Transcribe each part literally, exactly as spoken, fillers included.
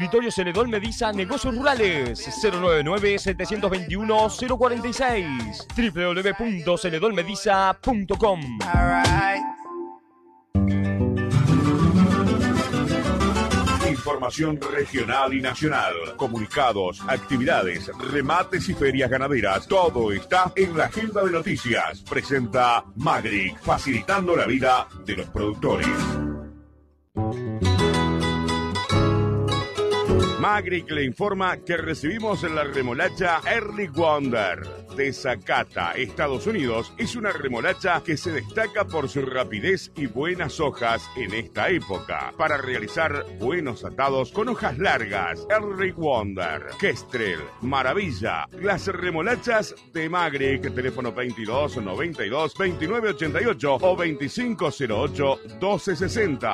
Escritorio Celedón Mediza Negocios Rurales. cero nueve nueve, siete dos uno, cero cuatro seis. w w w punto celedón mediza punto com. Información regional y nacional, comunicados, actividades, remates y ferias ganaderas. Todo está en la agenda de noticias. Presenta Magric, facilitando la vida de los productores. Magric le informa que recibimos la remolacha Early Wonder de Zacata, Estados Unidos. Es una remolacha que se destaca por su rapidez y buenas hojas en esta época, para realizar buenos atados con hojas largas. Early Wonder, Kestrel, Maravilla, las remolachas de Magric. Teléfono veintidós noventa y dos, veintinueve ochenta y ocho o veinticinco cero ocho, doce sesenta.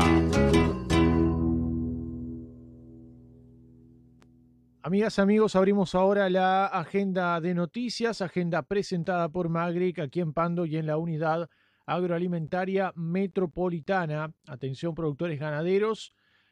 Amigas, amigos, abrimos ahora la agenda de noticias, agenda presentada por Magric aquí en Pando y en la Unidad Agroalimentaria Metropolitana. Atención, productores ganaderos.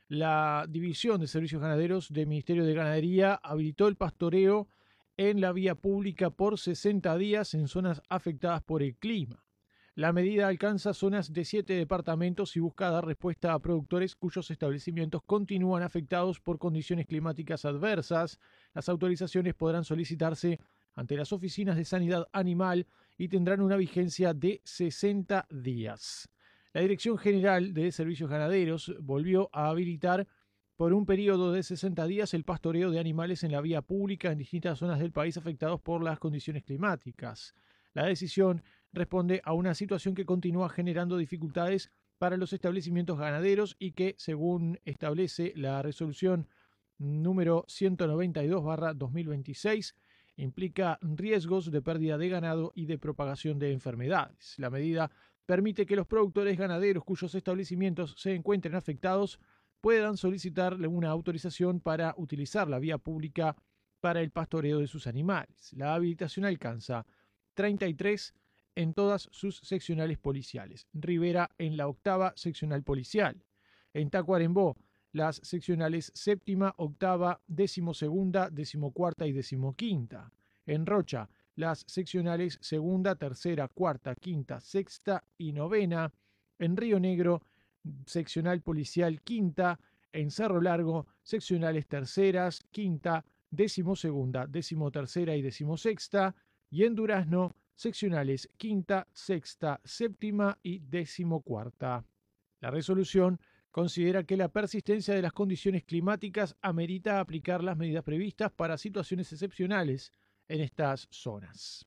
La División de Servicios Ganaderos del Ministerio de Ganadería habilitó el pastoreo en la vía pública por sesenta días en zonas afectadas por el clima. La medida alcanza zonas de siete departamentos y busca dar respuesta a productores cuyos establecimientos continúan afectados por condiciones climáticas adversas. Las autorizaciones podrán solicitarse ante las oficinas de sanidad animal y tendrán una vigencia de sesenta días. La Dirección General de Servicios Ganaderos volvió a habilitar por un periodo de sesenta días el pastoreo de animales en la vía pública en distintas zonas del país afectados por las condiciones climáticas. La decisión responde a una situación que continúa generando dificultades para los establecimientos ganaderos y que, según establece la resolución número ciento noventa y dos barra dos mil veintiséis, implica riesgos de pérdida de ganado y de propagación de enfermedades. La medida permite que los productores ganaderos cuyos establecimientos se encuentren afectados puedan solicitarle una autorización para utilizar la vía pública para el pastoreo de sus animales. La habilitación alcanza treinta y tres en todas sus seccionales policiales. Rivera en la octava seccional policial. En Tacuarembó, las seccionales séptima, octava, decimosegunda, decimocuarta y decimoquinta. En Rocha, las seccionales segunda, tercera, cuarta, quinta, sexta y novena. En Río Negro, seccional policial quinta. En Cerro Largo, seccionales terceras, quinta, decimosegunda, decimotercera y decimosexta. Y en Durazno, seccionales quinta, sexta, séptima y decimocuarta. La resolución considera que la persistencia de las condiciones climáticas amerita aplicar las medidas previstas para situaciones excepcionales en estas zonas.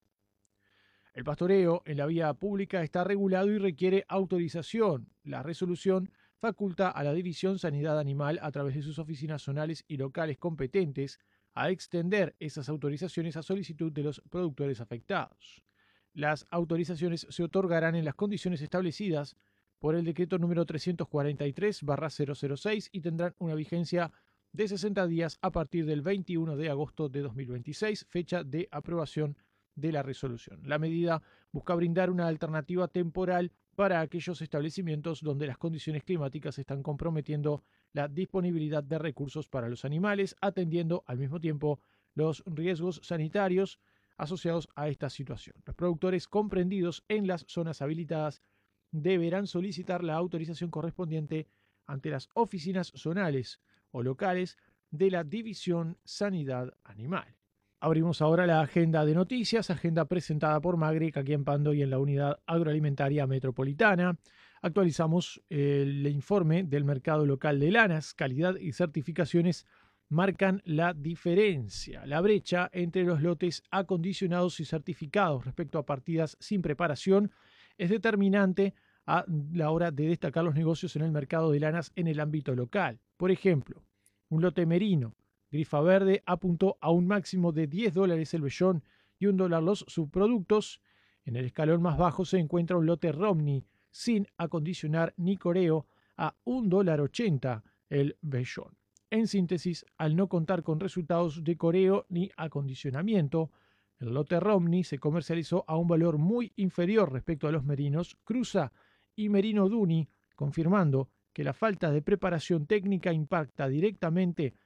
El pastoreo en la vía pública está regulado y requiere autorización. La resolución faculta a la División Sanidad Animal, a través de sus oficinas zonales y locales competentes, a extender esas autorizaciones a solicitud de los productores afectados. Las autorizaciones se otorgarán en las condiciones establecidas por el decreto número trescientos cuarenta y tres barra cero cero seis y tendrán una vigencia de sesenta días a partir del veintiuno de agosto de dos mil veintiséis, fecha de aprobación de la resolución. La medida busca brindar una alternativa temporal para aquellos establecimientos donde las condiciones climáticas están comprometiendo la disponibilidad de recursos para los animales, atendiendo al mismo tiempo los riesgos sanitarios asociados a esta situación. Los productores comprendidos en las zonas habilitadas deberán solicitar la autorización correspondiente ante las oficinas zonales o locales de la División Sanidad Animal. Abrimos ahora la agenda de noticias, agenda presentada por Magric aquí en Pando y en la Unidad Agroalimentaria Metropolitana. Actualizamos el informe del mercado local de lanas. Calidad y certificaciones marcan la diferencia. La brecha entre los lotes acondicionados y certificados respecto a partidas sin preparación es determinante a la hora de destacar los negocios en el mercado de lanas en el ámbito local. Por ejemplo, un lote merino Grifa Verde apuntó a un máximo de diez dólares el vellón y un dólar los subproductos. En el escalón más bajo se encuentra un lote Romney sin acondicionar ni coreo a un dólar ochenta el vellón. En síntesis, al no contar con resultados de coreo ni acondicionamiento, el lote Romney se comercializó a un valor muy inferior respecto a los merinos Cruza y Merino Duni, confirmando que la falta de preparación técnica impacta directamente